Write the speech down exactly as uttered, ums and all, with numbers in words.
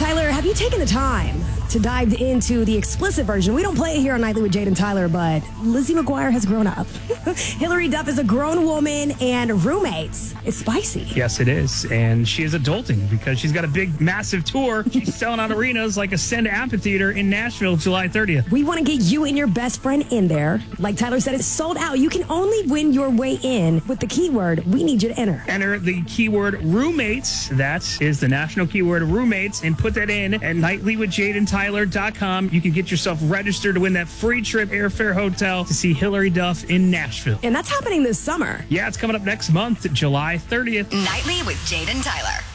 Tyler, have you taken the time to dive into the explicit version? We don't play it here on Nightly with Jade and Tyler, but Lizzie McGuire has grown up. Hilary Duff is a grown woman and roommates. It's spicy. Yes, it is. And she is adulting because she's got a big, massive tour. She's selling out arenas like Ascend Amphitheater in Nashville, July thirtieth. We want to get you and your best friend in there. Like Tyler said, it's sold out. You can only win your way in with the keyword we need you to enter. Enter the keyword roommates. That is the national keyword roommates, and put that in at nightly with jade and tyler dot com. You can get yourself registered to win that free trip, airfare, hotel to see Hilary Duff in Nashville. And that's happening this summer. Yeah, it's coming up next month, July thirtieth. Nightly with Jade and Tyler.